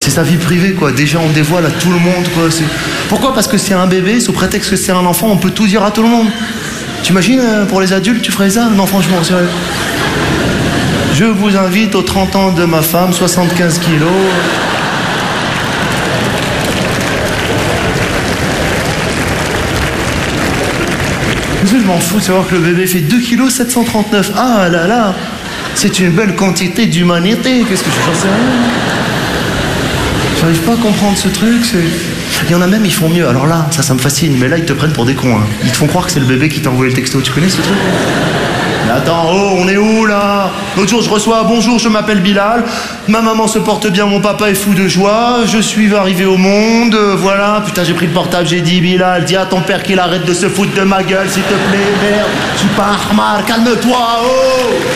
C'est sa vie privée, quoi. Déjà, on dévoile à tout le monde, quoi. Pourquoi? Parce que c'est un bébé, sous prétexte que c'est un enfant, on peut tout dire à tout le monde. T'imagines, pour les adultes, tu ferais ça? Non, franchement, sérieux. Je vous invite aux 30 ans de ma femme, 75 kilos. Je m'en fous de savoir que le bébé fait 2 kilos 739. Ah là là, c'est une belle quantité d'humanité. Qu'est-ce que j'en sais rien. J'arrive pas à comprendre ce truc. Il y en a même, ils font mieux. Alors là, ça me fascine. Mais là, ils te prennent pour des cons. Hein. Ils te font croire que c'est le bébé qui t'a envoyé le texto. Tu connais ce truc? Mais attends, oh, on est où là? L'autre jour, je reçois: bonjour, je m'appelle Bilal. Ma maman se porte bien, mon papa est fou de joie. Je suis arrivé au monde, voilà. Putain, j'ai pris le portable, j'ai dit: Bilal, dis à ton père qu'il arrête de se foutre de ma gueule, s'il te plaît, merde. Je suis pas un armar, calme-toi, oh.